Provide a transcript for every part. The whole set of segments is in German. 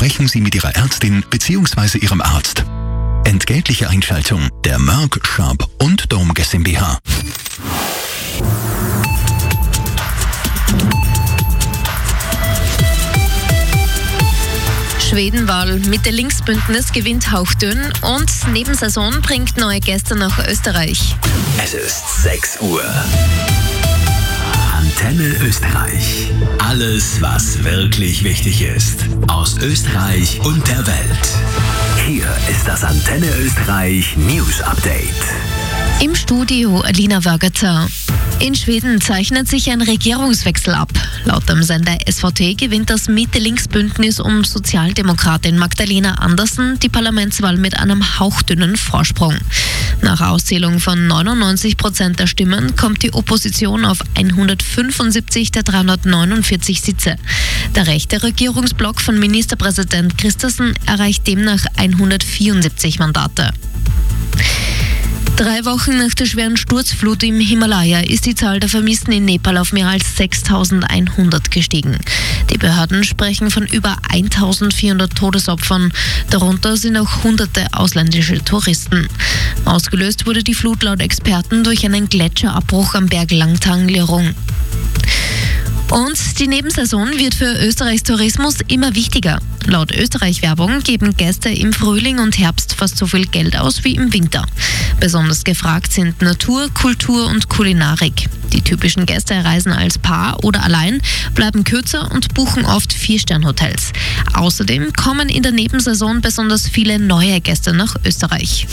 Sprechen Sie mit Ihrer Ärztin bzw. Ihrem Arzt. Entgeltliche Einschaltung der Merck, Sharp und Dome GmbH. Schwedenwahl. Mitte-Links-Bündnis gewinnt hauchdünn und Nebensaison bringt neue Gäste nach Österreich. Es ist 6 Uhr. Antenne Österreich. Alles, was wirklich wichtig ist. Aus Österreich und der Welt. Hier ist das Antenne Österreich News Update. Im Studio Alina Wörgerter. In Schweden zeichnet sich ein Regierungswechsel ab. Laut dem Sender SVT gewinnt das Mitte-Links-Bündnis um Sozialdemokratin Magdalena Andersson die Parlamentswahl mit einem hauchdünnen Vorsprung. Nach Auszählung von 99% der Stimmen kommt die Opposition auf 175 der 349 Sitze. Der rechte Regierungsblock von Ministerpräsident Christensen erreicht demnach 174 Mandate. 3 Wochen nach der schweren Sturzflut im Himalaya ist die Zahl der Vermissten in Nepal auf mehr als 6.100 gestiegen. Die Behörden sprechen von über 1.400 Todesopfern. Darunter sind auch hunderte ausländische Touristen. Ausgelöst wurde die Flut laut Experten durch einen Gletscherabbruch am Berg Langtang Lerung. Und die Nebensaison wird für Österreichs Tourismus immer wichtiger. Laut Österreich-Werbung geben Gäste im Frühling und Herbst fast so viel Geld aus wie im Winter. Besonders gefragt sind Natur, Kultur und Kulinarik. Die typischen Gäste reisen als Paar oder allein, bleiben kürzer und buchen oft 4-Stern-Hotels. Außerdem kommen in der Nebensaison besonders viele neue Gäste nach Österreich.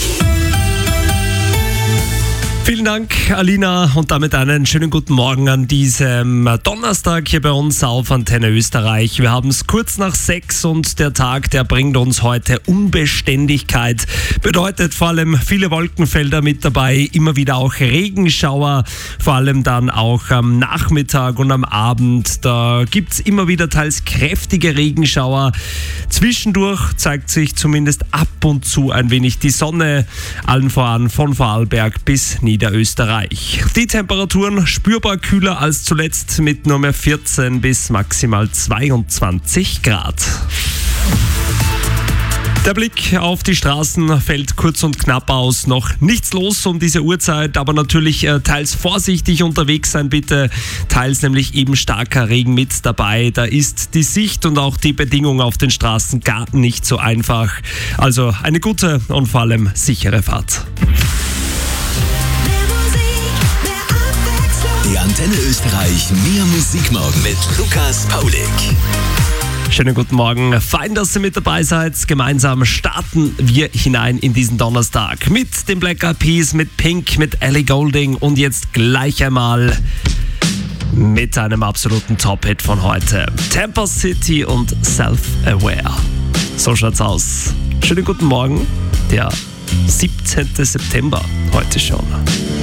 Vielen Dank, Alina, und damit einen schönen guten Morgen an diesem Donnerstag hier bei uns auf Antenne Österreich. Wir haben es kurz nach 6 und der Tag, der bringt uns heute Unbeständigkeit. Bedeutet vor allem viele Wolkenfelder mit dabei, immer wieder auch Regenschauer, vor allem dann auch am Nachmittag und am Abend. Da gibt es immer wieder teils kräftige Regenschauer. Zwischendurch zeigt sich zumindest ab und zu ein wenig die Sonne, allen voran von Vorarlberg bis Niederösterreich. Die Temperaturen spürbar kühler als zuletzt mit nur mehr 14 bis maximal 22 Grad. Der Blick auf die Straßen fällt kurz und knapp aus. Noch nichts los um diese Uhrzeit, aber natürlich teils vorsichtig unterwegs sein bitte. Teils nämlich eben starker Regen mit dabei. Da ist die Sicht und auch die Bedingungen auf den Straßen gar nicht so einfach. Also eine gute und vor allem sichere Fahrt. Die Antenne Österreich Mehr Musikmorgen mit Lukas Paulik. Schönen guten Morgen. Fein, dass ihr mit dabei seid. Gemeinsam starten wir hinein in diesen Donnerstag mit den Black Eyed Peas, mit Pink, mit Ellie Goulding und jetzt gleich einmal mit einem absoluten Top-Hit von heute. Temper City und Self-Aware. So schaut's aus. Schönen guten Morgen. Der 17. September heute schon.